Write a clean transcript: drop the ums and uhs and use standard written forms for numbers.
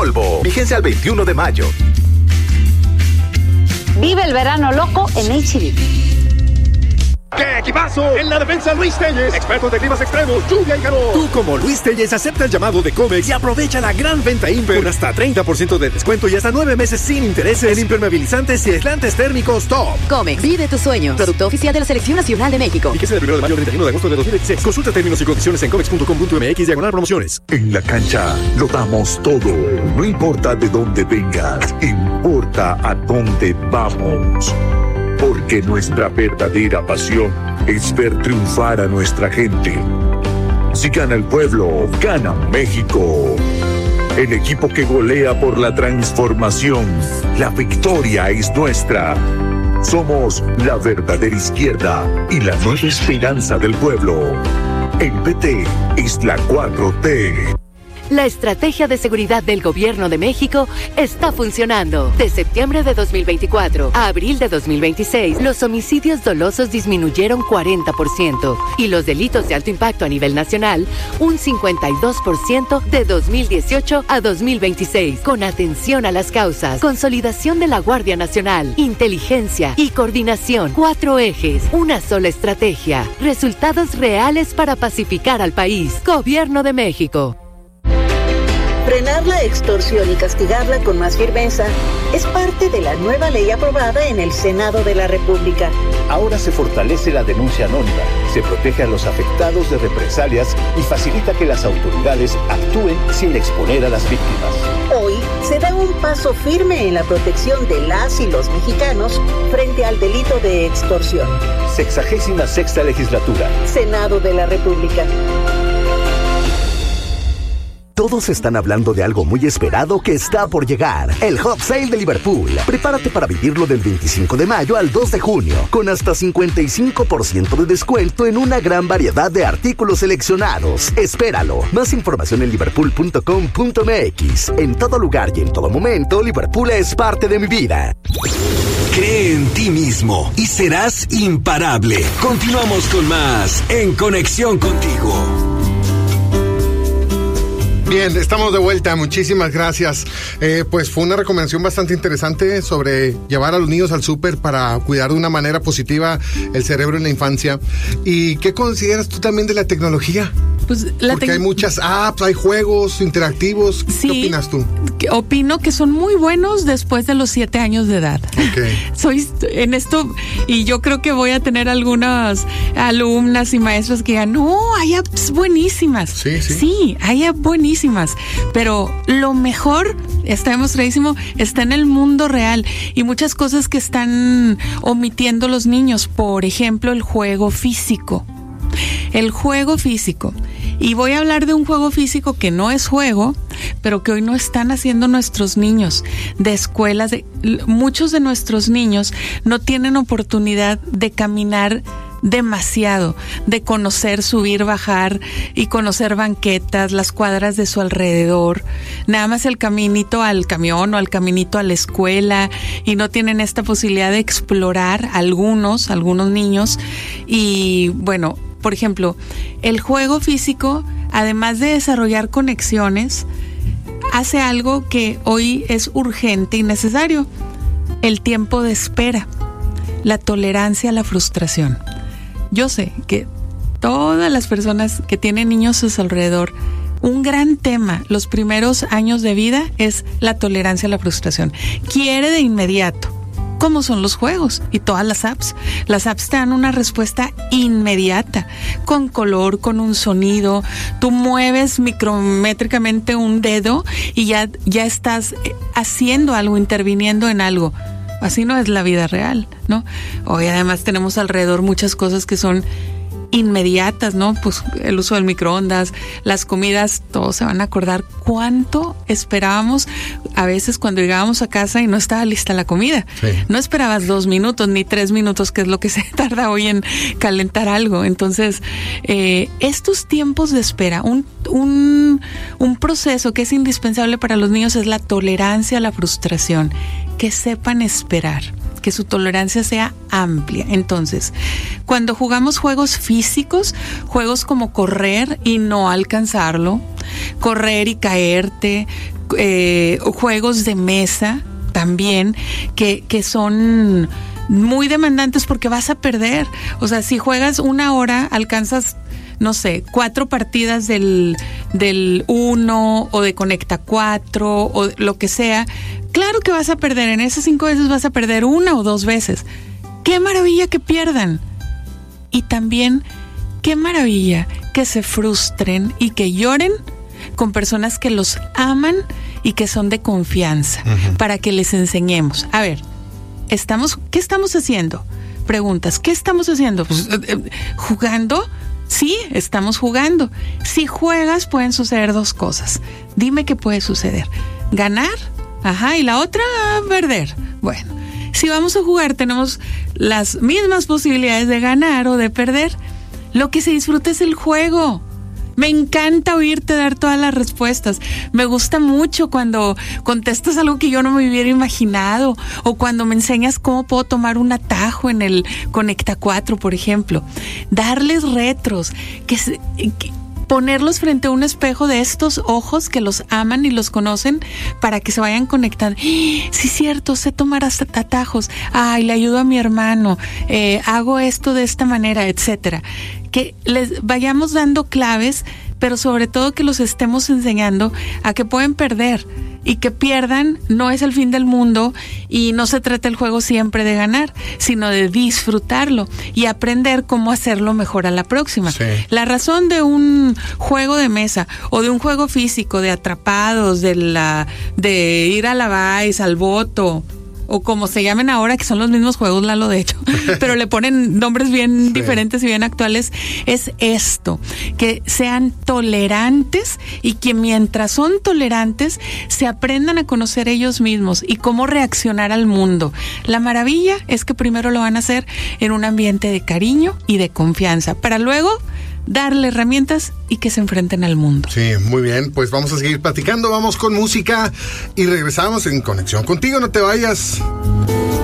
Polvo. Vigencia al 21 de mayo. Vive el verano loco en H-E-B. ¡Qué equipazo! En la defensa Luis Telles, expertos de climas extremos, lluvia y calor. Tú como Luis Telles acepta el llamado de Comex y aprovecha la gran venta Imper con hasta 30% de descuento y hasta 9 meses sin intereses en impermeabilizantes y aislantes térmicos top. Comex, vive tus sueños. Producto oficial de la Selección Nacional de México. Fíjese del 1 de mayo al 31 de agosto de 2016. Consulta términos y condiciones en comex.com.mx/promociones. En la cancha lo damos todo. No importa de dónde vengas, importa a dónde vamos. Porque nuestra verdadera pasión es ver triunfar a nuestra gente. Si gana el pueblo, gana México. El equipo que golea por la transformación. La victoria es nuestra. Somos la verdadera izquierda y la nueva esperanza del pueblo. El PT es la 4T. La estrategia de seguridad del Gobierno de México está funcionando. De septiembre de 2024 a abril de 2026, los homicidios dolosos disminuyeron 40% y los delitos de alto impacto a nivel nacional un 52% de 2018 a 2026. Con atención a las causas, consolidación de la Guardia Nacional, inteligencia y coordinación. 4 ejes, una sola estrategia. Resultados reales para pacificar al país. Gobierno de México. Frenar la extorsión y castigarla con más firmeza es parte de la nueva ley aprobada en el Senado de la República. Ahora se fortalece la denuncia anónima, se protege a los afectados de represalias y facilita que las autoridades actúen sin exponer a las víctimas. Hoy se da un paso firme en la protección de las y los mexicanos frente al delito de extorsión. 66ª Legislatura. Senado de la República. Todos están hablando de algo muy esperado que está por llegar. El Hot Sale de Liverpool. Prepárate para vivirlo del 25 de mayo al 2 de junio, con hasta 55% de descuento en una gran variedad de artículos seleccionados. Espéralo. Más información en liverpool.com.mx. En todo lugar y en todo momento, Liverpool es parte de mi vida. Cree en ti mismo y serás imparable. Continuamos con más En Conexión Contigo. Bien, estamos de vuelta, muchísimas gracias. Pues fue una recomendación bastante interesante sobre llevar a los niños al súper para cuidar de una manera positiva el cerebro en la infancia. ¿Y qué consideras tú también de la tecnología? Pues porque hay muchas apps, hay juegos interactivos. Sí, ¿qué opinas tú? Opino que son muy buenos después de los 7 años de edad. Okay. Soy en esto y yo creo que voy a tener algunas alumnas y maestros que digan, no, hay apps buenísimas. Sí, hay apps buenísimas, pero lo mejor, está demostradísimo, está en el mundo real y muchas cosas que están omitiendo los niños. Por ejemplo, el juego físico. Y voy a hablar de un juego físico que no es juego, pero que hoy no están haciendo nuestros niños de escuelas. Muchos de nuestros niños no tienen oportunidad de caminar demasiado, de conocer, subir, bajar y conocer banquetas, las cuadras de su alrededor, nada más el caminito al camión o al caminito a la escuela, y no tienen esta posibilidad de explorar algunos niños. Y bueno, por ejemplo, el juego físico, además de desarrollar conexiones, hace algo que hoy es urgente y necesario: el tiempo de espera, la tolerancia a la frustración. Yo sé que todas las personas que tienen niños a su alrededor, un gran tema los primeros años de vida es la tolerancia a la frustración. Quiere de inmediato, como son los juegos y todas las apps. Las apps te dan una respuesta inmediata, con color, con un sonido. Tú mueves micrométricamente un dedo y ya estás haciendo algo, interviniendo en algo. Así no es la vida real, ¿no? Hoy además tenemos alrededor muchas cosas que son inmediatas, ¿no? Pues el uso del microondas, las comidas, todos se van a acordar cuánto esperábamos a veces cuando llegábamos a casa y no estaba lista la comida. Sí. No esperabas 2 minutos ni 3 minutos, que es lo que se tarda hoy en calentar algo. Entonces, estos tiempos de espera, un proceso que es indispensable para los niños es la tolerancia a la frustración, que sepan esperar, que su tolerancia sea amplia. Entonces, cuando jugamos juegos físicos, juegos como correr y no alcanzarlo, correr y caerte, juegos de mesa también que son muy demandantes porque vas a perder. O sea, si juegas 1 hora, alcanzas, no sé, 4 partidas del 1 o de Conecta 4 o lo que sea. Claro que vas a perder. En esas 5 veces vas a perder 1 o 2 veces. ¡Qué maravilla que pierdan! Y también, qué maravilla que se frustren y que lloren con personas que los aman y que son de confianza, para que les enseñemos. A ver, ¿qué estamos haciendo? Preguntas, ¿qué estamos haciendo? Pues, ¿jugando? Sí, estamos jugando. Si juegas, pueden suceder 2 cosas. Dime qué puede suceder. ¿Ganar? Ajá, y la otra, perder. Bueno, si vamos a jugar, tenemos las mismas posibilidades de ganar o de perder. Lo que se disfruta es el juego. Me encanta oírte dar todas las respuestas. Me gusta mucho cuando contestas algo que yo no me hubiera imaginado, o cuando me enseñas cómo puedo tomar un atajo en el Conecta 4, por ejemplo. Darles retros, ponerlos frente a un espejo de estos ojos que los aman y los conocen, para que se vayan conectando. Sí, cierto, sé tomar hasta atajos. Ay, le ayudo a mi hermano. Hago esto de esta manera, etcétera. Que les vayamos dando claves, pero sobre todo que los estemos enseñando a que pueden perder, y que pierdan no es el fin del mundo, y no se trata el juego siempre de ganar, sino de disfrutarlo y aprender cómo hacerlo mejor a la próxima. Sí. La razón de un juego de mesa o de un juego físico, de atrapados, de ir a la vice, al voto, o como se llamen ahora, que son los mismos juegos, Lalo, de hecho, pero le ponen nombres bien diferentes y bien actuales, es esto: que sean tolerantes, y que mientras son tolerantes se aprendan a conocer ellos mismos y cómo reaccionar al mundo. La maravilla es que primero lo van a hacer en un ambiente de cariño y de confianza, para luego darle herramientas y que se enfrenten al mundo. Sí, muy bien, pues vamos a seguir platicando, vamos con música y regresamos en Conexión Contigo, no te vayas.